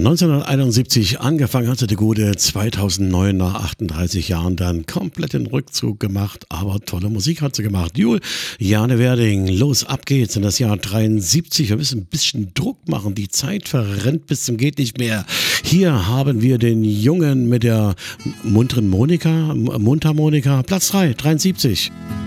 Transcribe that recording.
1971 angefangen hatte die gute, 2009 nach 38 Jahren dann komplett den Rückzug gemacht, aber tolle Musik hat sie gemacht. Jane Werding, los, ab geht's in das Jahr 73. Wir müssen ein bisschen Druck machen, die Zeit verrennt bis zum geht nicht mehr. Hier haben wir den Jungen mit der munteren Monika, Mundharmonika, Platz 3, 73.